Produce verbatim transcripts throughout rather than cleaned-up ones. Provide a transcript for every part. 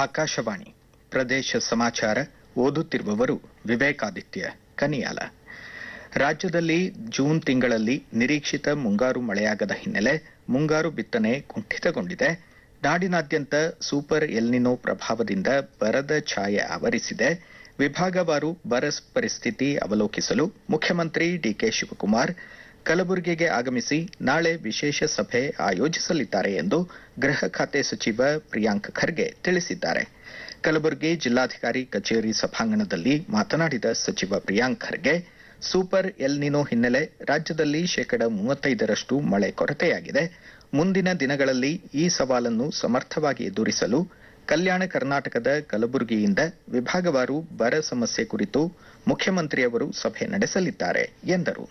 ಆಕಾಶವಾಣಿ ಪ್ರದೇಶ ಸಮಾಚಾರ ಓದುತ್ತಿರುವವರು ವಿವೇಕಾದಿತ್ಯ ಕನಿಯಾಲ. ರಾಜ್ಯದಲ್ಲಿ ಜೂನ್ ತಿಂಗಳಲ್ಲಿ ನಿರೀಕ್ಷಿತ ಮುಂಗಾರು ಮಳೆಯಾಗದ ಹಿನ್ನೆಲೆ ಮುಂಗಾರು ಬಿತ್ತನೆ ಕುಂಠಿತಗೊಂಡಿದೆ. ನಾಡಿನಾದ್ಯಂತ ಸೂಪರ್ ಎಲ್ನಿನೋ ಪ್ರಭಾವದಿಂದ ಬರದ ಛಾಯೆ ಆವರಿಸಿದೆ. ವಿಭಾಗವಾರು ಬರ ಪರಿಸ್ಥಿತಿ ಅವಲೋಕಿಸಲು ಮುಖ್ಯಮಂತ್ರಿ ಡಿಕೆ ಶಿವಕುಮಾರ್ ಕಲಬುರಗಿಗೆ ಆಗಮಿಸಿ ನಾಳೆ ವಿಶೇಷ ಸಭೆ ಆಯೋಜಿಸಲಿದ್ದಾರೆ ಎಂದು ಗೃಹ ಖಾತೆ ಸಚಿವ ಪ್ರಿಯಾಂಕ್ ಖರ್ಗೆ ತಿಳಿಸಿದ್ದಾರೆ. ಕಲಬುರಗಿ ಜಿಲ್ಲಾಧಿಕಾರಿ ಕಚೇರಿ ಸಭಾಂಗಣದಲ್ಲಿ ಮಾತನಾಡಿದ ಸಚಿವ ಪ್ರಿಯಾಂಕ್ ಖರ್ಗೆ, ಸೂಪರ್ ಎಲ್ನಿನೋ ಹಿನ್ನೆಲೆ ರಾಜ್ಯದಲ್ಲಿ ಶೇಕಡ ಮೂವತ್ತೈದರಷ್ಟು ಮಳೆ ಕೊರತೆಯಾಗಿದೆ. ಮುಂದಿನ ದಿನಗಳಲ್ಲಿ ಈ ಸವಾಲನ್ನು ಸಮರ್ಥವಾಗಿ ಎದುರಿಸಲು ಕಲ್ಯಾಣ ಕರ್ನಾಟಕದ ಕಲಬುರಗಿಯಿಂದ ವಿಭಾಗವಾರು ಬರ ಸಮಸ್ಯೆ ಕುರಿತು ಮುಖ್ಯಮಂತ್ರಿಯವರು ಸಭೆ ನಡೆಸಲಿದ್ದಾರೆ ಎಂದರು.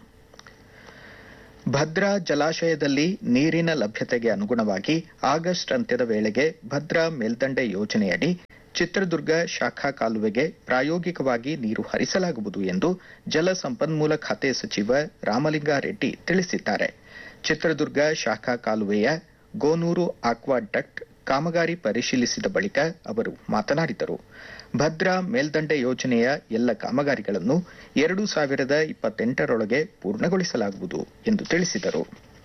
ಭದ್ರಾ ಜಲಾಶಯದಲ್ಲಿ ನೀರಿನ ಲಭ್ಯತೆಗೆ ಅನುಗುಣವಾಗಿ ಆಗಸ್ಟ್ ಅಂತ್ಯದ ವೇಳೆಗೆ ಭದ್ರಾ ಮೇಲ್ದಂಡೆ ಯೋಜನೆಯಡಿ ಚಿತ್ರದುರ್ಗ ಶಾಖಾ ಕಾಲುವೆಗೆ ಪ್ರಾಯೋಗಿಕವಾಗಿ ನೀರು ಹರಿಸಲಾಗುವುದು ಎಂದು ಜಲಸಂಪನ್ಮೂಲ ಖಾತೆ ಸಚಿವ ರಾಮಲಿಂಗಾರೆಡ್ಡಿ ತಿಳಿಸಿದ್ದಾರೆ. ಚಿತ್ರದುರ್ಗ ಶಾಖಾ ಕಾಲುವೆಯ ಗೋನೂರು ಆಕ್ವಾಡಕ್ಟ್ ಕಾಮಗಾರಿ ಪರಿಶೀಲಿಸಿದ ಬಳಿಕ ಅವರು ಮಾತನಾಡಿದರು. ಭದ್ರಾ ಮೇಲ್ದಂಡೆ ಯೋಜನೆಯ ಎಲ್ಲ ಕಾಮಗಾರಿಗಳನ್ನು ಎರಡು ಸಾವಿರದ ಇಪ್ಪತ್ತೆಂಟರೊಳಗೆ ಪೂರ್ಣಗೊಳಿಸಲಾಗುವುದು ಎಂದು ತಿಳಿಸಿದರು.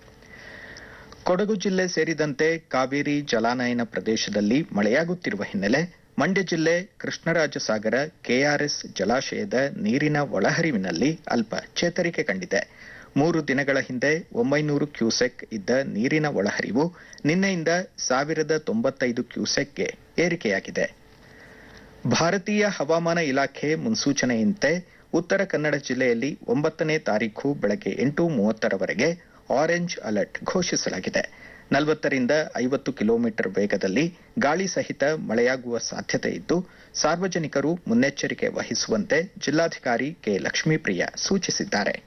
ಕೊಡಗು ಜಿಲ್ಲೆ ಸೇರಿದಂತೆ ಕಾವೇರಿ ಜಲಾನಯನ ಪ್ರದೇಶದಲ್ಲಿ ಮಳೆಯಾಗುತ್ತಿರುವ ಹಿನ್ನೆಲೆ ಮಂಡ್ಯ ಜಿಲ್ಲೆ ಕೃಷ್ಣರಾಜಸಾಗರ ಕೆಆರ್ಎಸ್ ಜಲಾಶಯದ ನೀರಿನ ಒಳಹರಿವಿನಲ್ಲಿ ಅಲ್ಪ ಚೇತರಿಕೆ ಕಂಡಿದೆ. ಮೂರು ದಿನಗಳ ಹಿಂದೆ ಒಂಬೈನೂರು ಕ್ಯೂಸೆಕ್ ಇದ್ದ ನೀರಿನ ಒಳಹರಿವು ನಿನ್ನೆಯಿಂದ ಸಾವಿರದ ತೊಂಬತ್ತೈದು ಕ್ಯೂಸೆಕ್ಗೆ ಏರಿಕೆಯಾಗಿದೆ. ಭಾರತೀಯ ಹವಾಮಾನ ಇಲಾಖೆ ಮುನ್ಸೂಚನೆಯಂತೆ ಉತ್ತರ ಕನ್ನಡ ಜಿಲ್ಲೆಯಲ್ಲಿ ಒಂಬತ್ತನೇ ತಾರೀಖು ಬೆಳಗ್ಗೆ ಎಂಟು ಮೂವತ್ತರವರೆಗೆ ಆರೆಂಜ್ ಅಲರ್ಟ್ ಘೋಷಿಸಲಾಗಿದೆ. ನಲವತ್ತರಿಂದ ಐವತ್ತು ಕಿಲೋಮೀಟರ್ ವೇಗದಲ್ಲಿ ಗಾಳಿ ಸಹಿತ ಮಳೆಯಾಗುವ ಸಾಧ್ಯತೆ ಇದ್ದು, ಸಾರ್ವಜನಿಕರು ಮುನ್ನೆಚ್ಚರಿಕೆ ವಹಿಸುವಂತೆ ಜಿಲ್ಲಾಧಿಕಾರಿ ಕೆ ಲಕ್ಷ್ಮೀಪ್ರಿಯ ಸೂಚಿಸಿದ್ದಾರೆ.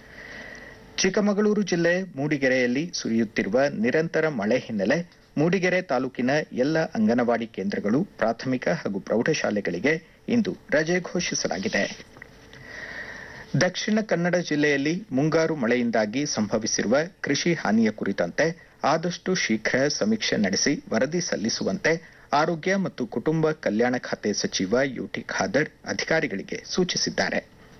ಚಿಕ್ಕಮಗಳೂರು ಜಿಲ್ಲೆ ಮೂಡಿಗೆರೆಯಲ್ಲಿ ಸುರಿಯುತ್ತಿರುವ ನಿರಂತರ ಮಳೆ ಹಿನ್ನೆಲೆ ಮೂಡಿಗೆರೆ ತಾಲೂಕಿನ ಎಲ್ಲ ಅಂಗನವಾಡಿ ಕೇಂದ್ರಗಳು, ಪ್ರಾಥಮಿಕ ಹಾಗೂ ಪ್ರೌಢಶಾಲೆಗಳಿಗೆ ಇಂದು ರಜೆ ಘೋಷಿಸಲಾಗಿದೆ. ದಕ್ಷಿಣ ಕನ್ನಡ ಜಿಲ್ಲೆಯಲ್ಲಿ ಮುಂಗಾರು ಮಳೆಯಿಂದಾಗಿ ಸಂಭವಿಸಿರುವ ಕೃಷಿ ಹಾನಿಯ ಕುರಿತಂತೆ ಆದಷ್ಟು ಶೀಘ್ರ ಸಮೀಕ್ಷೆ ನಡೆಸಿ ವರದಿ ಸಲ್ಲಿಸುವಂತೆ ಆರೋಗ್ಯ ಮತ್ತು ಕುಟುಂಬ ಕಲ್ಯಾಣ ಖಾತೆ ಸಚಿವ ಯುಟಿ ಖಾದರ್ ಅಧಿಕಾರಿಗಳಿಗೆ ಸೂಚಿಸಿದ್ದಾರೆ.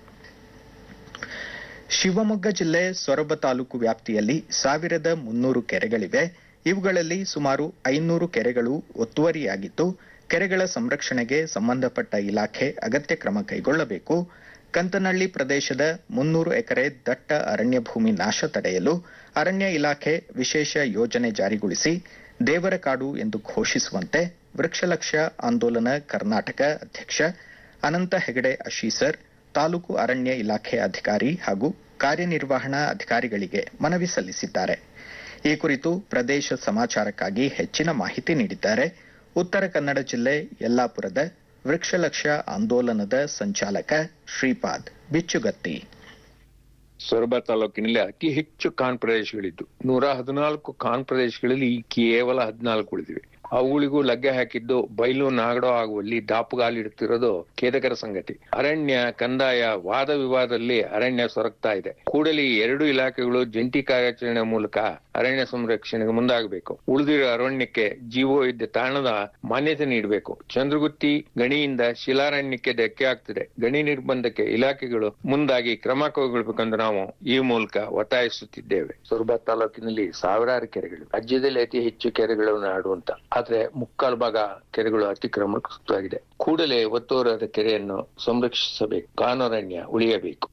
ಶಿವಮೊಗ್ಗ ಜಿಲ್ಲೆ ಸೊರಬ ತಾಲೂಕು ವ್ಯಾಪ್ತಿಯಲ್ಲಿ ಸಾವಿರದ ಮುನ್ನೂರು ಕೆರೆಗಳಿವೆ. ಇವುಗಳಲ್ಲಿ ಸುಮಾರು ಐನೂರು ಕೆರೆಗಳು ಒತ್ತುವರಿಯಾಗಿದ್ದು, ಕೆರೆಗಳ ಸಂರಕ್ಷಣೆಗೆ ಸಂಬಂಧಪಟ್ಟ ಇಲಾಖೆ ಅಗತ್ಯ ಕ್ರಮ ಕೈಗೊಳ್ಳಬೇಕು. ಕಂತನಹಳ್ಳಿ ಪ್ರದೇಶದ ಮುನ್ನೂರು ಎಕರೆ ದಟ್ಟ ಅರಣ್ಯ ಭೂಮಿ ನಾಶ ತಡೆಯಲು ಅರಣ್ಯ ಇಲಾಖೆ ವಿಶೇಷ ಯೋಜನೆ ಜಾರಿಗೊಳಿಸಿ ದೇವರ ಕಾಡು ಎಂದು ಘೋಷಿಸುವಂತೆ ವೃಕ್ಷಲಕ್ಷ ಆಂದೋಲನ ಕರ್ನಾಟಕ ಅಧ್ಯಕ್ಷ ಅನಂತ ಹೆಗಡೆ ಅಶೀಸರ್ ತಾಲೂಕು ಅರಣ್ಯ ಇಲಾಖೆ ಅಧಿಕಾರಿ ಹಾಗೂ ಕಾರ್ಯನಿರ್ವಹಣಾ ಅಧಿಕಾರಿಗಳಿಗೆ ಮನವಿ ಸಲ್ಲಿಸಿದ್ದಾರೆ. ಈ ಕುರಿತು ಪ್ರದೇಶ ಸಮಾಚಾರಕ್ಕಾಗಿ ಹೆಚ್ಚಿನ ಮಾಹಿತಿ ನೀಡಿದ್ದಾರೆ ಉತ್ತರ ಕನ್ನಡ ಜಿಲ್ಲೆ ಯಲ್ಲಾಪುರದ ವೃಕ್ಷಲಕ್ಷ ಆಂದೋಲನದ ಸಂಚಾಲಕ ಶ್ರೀಪಾದ್ ಬಿಚ್ಚುಗತ್ತಿ. ಸೊರಬ ತಾಲೂಕಿನಲ್ಲಿ ಅತಿ ಹೆಚ್ಚು ಕಾನ್ ಪ್ರದೇಶಗಳಿದ್ದು ನೂರ ಹದಿನಾಲ್ಕು ಕಾನ್ ಪ್ರದೇಶಗಳಲ್ಲಿ ಕೇವಲ ಹದಿನಾಲ್ಕು ಉಳಿದಿವೆ. ಅವುಗಳಿಗೂ ಲಗ್ಗೆ ಹಾಕಿದ್ದು ಬಯಲು ನಾಗಡೋ ಆಗುವಲ್ಲಿ ದಾಪುಗಾಲಿಡುತ್ತಿರೋದು ಖೇದಕರ ಸಂಗತಿ. ಅರಣ್ಯ ಕಂದಾಯ ವಾದ ವಿವಾದದಲ್ಲಿ ಅರಣ್ಯ ಸೊರಗ್ತಾ ಇದೆ. ಕೂಡಲೇ ಎರಡು ಇಲಾಖೆಗಳು ಜಂಟಿ ಕಾರ್ಯಾಚರಣೆ ಮೂಲಕ ಅರಣ್ಯ ಸಂರಕ್ಷಣೆಗೆ ಮುಂದಾಗಬೇಕು. ಉಳಿದಿರೋ ಅರಣ್ಯಕ್ಕೆ ಜೀವವೈದ್ಯ ತಾಣದ ಮಾನ್ಯತೆ ನೀಡಬೇಕು. ಚಂದ್ರಗುತ್ತಿ ಗಣಿಯಿಂದ ಶಿಲಾರಣ್ಯಕ್ಕೆ ಧಕ್ಕೆ ಆಗ್ತಿದೆ. ಗಣಿ ನಿರ್ಬಂಧಕ್ಕೆ ಇಲಾಖೆಗಳು ಮುಂದಾಗಿ ಕ್ರಮ ಕೈಗೊಳ್ಳಬೇಕೆಂದು ನಾವು ಈ ಮೂಲಕ ಒತ್ತಾಯಿಸುತ್ತಿದ್ದೇವೆ. ಸೊರಬ ತಾಲೂಕಿನಲ್ಲಿ ಸಾವಿರಾರು ಕೆರೆಗಳು, ರಾಜ್ಯದಲ್ಲಿ ಅತಿ ಹೆಚ್ಚು ಕೆರೆಗಳು ನಾಡು ಅಂತ. ಆದ್ರೆ ಮುಕ್ಕಾಲು ಭಾಗ ಕೆರೆಗಳು ಅತಿಕ್ರಮಣವಾಗಿದೆ. ಕೂಡಲೇ ಒತ್ತುವರಿದ ಕೆರೆಯನ್ನು ಸಂರಕ್ಷಿಸಬೇಕು. ಕಾನೂರಣ್ಯ ಉಳಿಯಬೇಕು.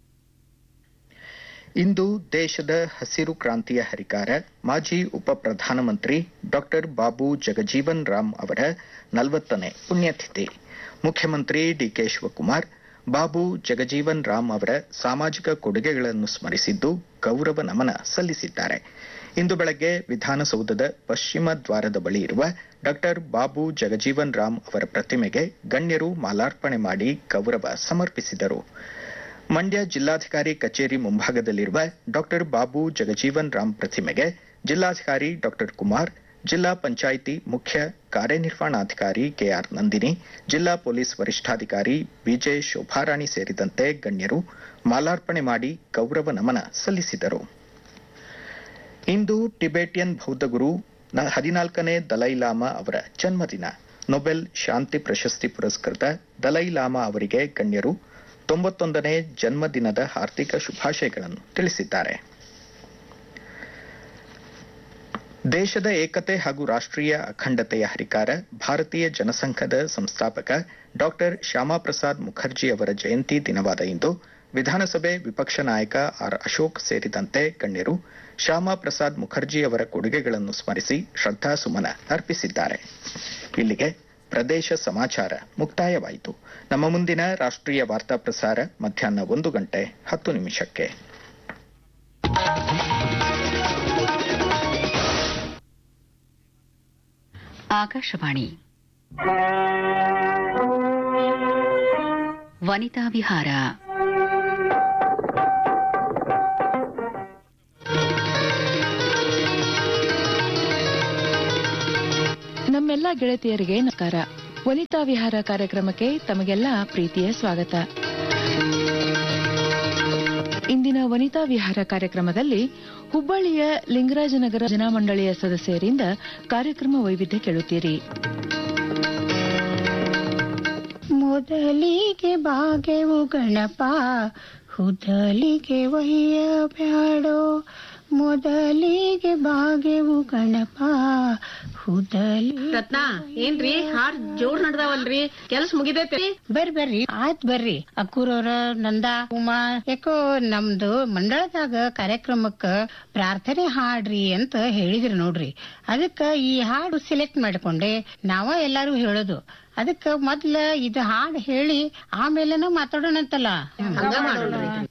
ಇಂದು ದೇಶದ ಹಸಿರು ಕ್ರಾಂತಿಯ ಹರಿಕಾರ ಮಾಜಿ ಉಪ ಪ್ರಧಾನಮಂತ್ರಿ ಡಾಕ್ಟರ್ ಬಾಬು ಜಗಜೀವನ್ ರಾಮ್ ಅವರ ನಲವತ್ತನೇ ಪುಣ್ಯತಿಥಿ. ಮುಖ್ಯಮಂತ್ರಿ ಡಿಕೆ ಶಿವಕುಮಾರ್ ಬಾಬು ಜಗಜೀವನ್ ರಾಮ್ ಅವರ ಸಾಮಾಜಿಕ ಕೊಡುಗೆಗಳನ್ನು ಸ್ಮರಿಸಿದ್ದು ಗೌರವ ನಮನ ಸಲ್ಲಿಸಿದ್ದಾರೆ. ಇಂದು ಬೆಳಗ್ಗೆ ವಿಧಾನಸೌಧದ ಪಶ್ಚಿಮ ದ್ವಾರದ ಬಳಿ ಇರುವ ಡಾಕ್ಟರ್ ಬಾಬು ಜಗಜೀವನ್ ರಾಮ್ ಅವರ ಪ್ರತಿಮೆಗೆ ಗಣ್ಯರು ಮಾಲಾರ್ಪಣೆ ಮಾಡಿ ಗೌರವ ಸಮರ್ಪಿಸಿದರು. ಮಂಡ್ಯ ಜಿಲ್ಲಾಧಿಕಾರಿ ಕಚೇರಿ ಮುಂಭಾಗದಲ್ಲಿರುವ ಡಾಕ್ಟರ್ ಬಾಬು ಜಗಜೀವನ್ ರಾಮ್ ಪ್ರತಿಮೆಗೆ ಜಿಲ್ಲಾಧಿಕಾರಿ ಡಾಕ್ಟರ್ ಕುಮಾರ್, ಜಿಲ್ಲಾ ಪಂಚಾಯಿತಿ ಮುಖ್ಯ ಕಾರ್ಯನಿರ್ವಹಣಾಧಿಕಾರಿ ಕೆಆರ್ ನಂದಿನಿ, ಜಿಲ್ಲಾ ಪೊಲೀಸ್ ವರಿಷ್ಠಾಧಿಕಾರಿ ಬಿಜೆ ಶೋಭಾರಾಣಿ ಸೇರಿದಂತೆ ಗಣ್ಯರು ಮಾಲಾರ್ಪಣೆ ಮಾಡಿ ಗೌರವ ನಮನ ಸಲ್ಲಿಸಿದರು. ಇಂದು ಟಿಬೆಟಿಯನ್ ಬೌದ್ಧ ಗುರು ಹದಿನಾಲ್ಕನೇ ದಲೈಲಾಮಾ ಅವರ ಜನ್ಮದಿನ. ನೊಬೆಲ್ ಶಾಂತಿ ಪ್ರಶಸ್ತಿ ಪುರಸ್ಕೃತ ದಲೈ ಲಾಮಾ ಅವರಿಗೆ ಗಣ್ಯರು ತೊಂಬತ್ತೊಂದನೇ ಜನ್ಮದಿನದ ಹಾರ್ದಿಕ ಶುಭಾಶಯಗಳನ್ನು ತಿಳಿಸಿದ್ದಾರೆ. ದೇಶದ ಏಕತೆ ಹಾಗೂ ರಾಷ್ಟ್ರೀಯ ಅಖಂಡತೆಯ ಹರಿಕಾರ ಭಾರತೀಯ ಜನಸಂಘದ ಸಂಸ್ಥಾಪಕ ಡಾಕ್ಟರ್ ಶ್ಯಾಮಾಪ್ರಸಾದ್ ಮುಖರ್ಜಿ ಅವರ ಜಯಂತಿ ದಿನವಾದ ಇಂದು ವಿಧಾನಸಭೆ ವಿಪಕ್ಷ ನಾಯಕ ಆರ್ ಅಶೋಕ್ ಸೇರಿದಂತೆ ಗಣ್ಯರು ಶ್ಯಾಮಾಪ್ರಸಾದ್ ಮುಖರ್ಜಿ ಅವರ ಕೊಡುಗೆಗಳನ್ನು ಸ್ಮರಿಸಿ ಶ್ರದ್ಧಾಸುಮನ ಅರ್ಪಿಸಿದ್ದಾರೆ. ಇಲ್ಲಿಗೆ ಪ್ರದೇಶ ಸಮಾಚಾರ ಮುಕ್ತಾಯವಾಯಿತು. ನಮ್ಮ ಮುಂದಿನ ರಾಷ್ಟ್ರೀಯ ವಾರ್ತಾ ಪ್ರಸಾರ ಮಧ್ಯಾಹ್ನ ಒಂದು ಗಂಟೆ ಹತ್ತು ನಿಮಿಷಕ್ಕೆ. ಆಕಾಶವಾಣಿ ವನಿತಾ ವಿಹಾರ. ನಮ್ಮೆಲ್ಲ ಗೆಳತಿಯರಿಗೆ ನಮಸ್ಕಾರ. ವನಿತಾ ವಿಹಾರ ಕಾರ್ಯಕ್ರಮಕ್ಕೆ ತಮಗೆಲ್ಲ ಪ್ರೀತಿಯ ಸ್ವಾಗತ. ಇಂದಿನ ವನಿತಾ ವಿಹಾರ ಕಾರ್ಯಕ್ರಮದಲ್ಲಿ ಹುಬ್ಬಳ್ಳಿಯ ಲಿಂಗರಾಜನಗರ ಜನಾ ಮಂಡಳಿಯ ಸದಸ್ಯರಿಂದ ಕಾರ್ಯಕ್ರಮ ವೈವಿಧ್ಯ ಕೇಳುತ್ತೀರಿ. ಮೊದಲಿಗೆ ಬಾಗೆವು ಗಣಪ ಹುದಲಿಗೆ ಒಯ್ಯ ಬ್ಯಾಡೋ, ಮೊದಲಿಗೆ ಬಾಗೆವು ಗಣಪ ಹುದಲಿ. ರತ್ನ ಏನ್ರಿ ಹಾಡ್ ಜೋರ್ ನಡ್ದಾವಲ್ರಿ, ಕೆಲ್ಸ ಮುಗಿದೈತಿ? ಬರ್ರಿ ಬರ್ರಿ ಆಯ್ತ್ ಬರ್ರಿ. ಅಕ್ಕೂರವ್ರ ನಂದಾ ಉಮಾ ಯಾಕೋ ನಮ್ದು ಮಂಡಳದಾಗ ಕಾರ್ಯಕ್ರಮಕ್ಕ ಪ್ರಾರ್ಥನೆ ಹಾಡ್ರಿ ಅಂತ ಹೇಳಿದ್ರಿ ನೋಡ್ರಿ. ಅದಕ್ಕ ಈ ಹಾಡು ಸೆಲೆಕ್ಟ್ ಮಾಡ್ಕೊಂಡೆ. ನಾವ ಎಲ್ಲಾರು ಹೇಳೋದು. ಅದಕ್ಕ ಮೊದ್ಲ ಇದು ಹಾಡ್ ಹೇಳಿ ಆಮೇಲೆನ ಮಾತಾಡೋಣಂತಲ್ಲ. ಹಂಗ ಮಾಡೋಣ್ರಿ.